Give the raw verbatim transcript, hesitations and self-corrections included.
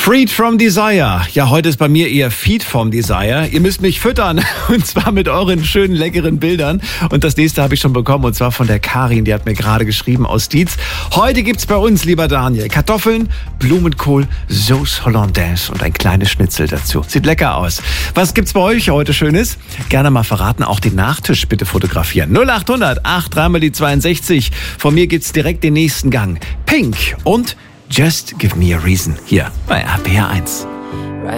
Freed from Desire. Ja, heute ist bei mir eher Feed from Desire. Ihr müsst mich füttern und zwar mit euren schönen, leckeren Bildern. Und das nächste habe ich schon bekommen und zwar von der Karin, die hat mir gerade geschrieben aus Dietz. Heute gibt's bei uns, lieber Daniel, Kartoffeln, Blumenkohl, Sauce Hollandaise und ein kleines Schnitzel dazu. Sieht lecker aus. Was gibt's bei euch heute Schönes? Gerne mal verraten, auch den Nachtisch bitte fotografieren. null acht hundert acht drei mal die zweiundsechzig. Von mir gibt's direkt den nächsten Gang. Pink und Just Give Me a Reason hier bei R P R eins.